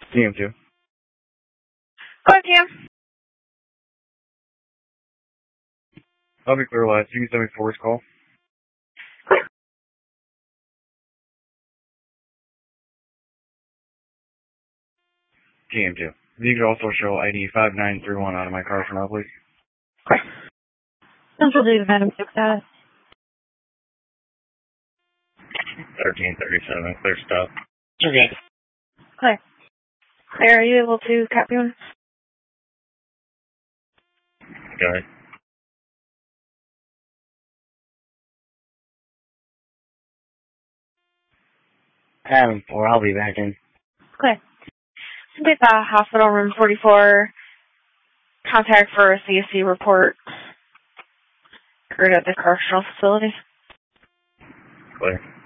TM2. Go ahead, TM. I'll be clear last. You can send me forward call. TM2. If you could also show ID 5931 out of my car for now, please. Central Data Madam 6 status. 1337. Clear stop. Okay. Clear. Claire, are you able to copy one? Got it. I'll be back in. Clear. Be at the hospital room 44. Contact for a CSC report. Occurred at the correctional facility. Clear.